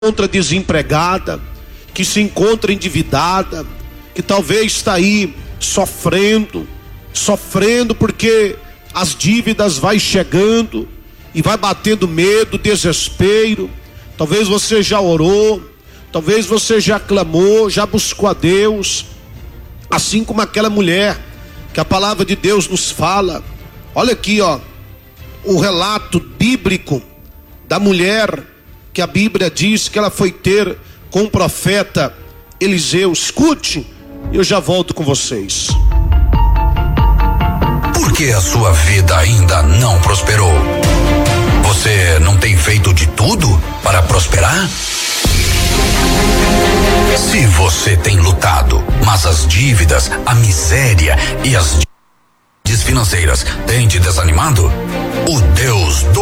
encontra desempregada, que se encontra endividada, que talvez está aí sofrendo porque as dívidas vai chegando e vai batendo medo, desespero. Talvez você já orou, talvez você já clamou, já buscou a Deus, assim como aquela mulher que a palavra de Deus nos fala. Olha aqui, o relato bíblico da mulher que a Bíblia diz que ela foi ter com o profeta Eliseu. Escute, eu já volto com vocês. Por que a sua vida ainda não prosperou? Você não tem feito de tudo para prosperar? Se você tem lutado, mas as dívidas, a miséria e as dívidas financeiras têm te desanimado, o Deus do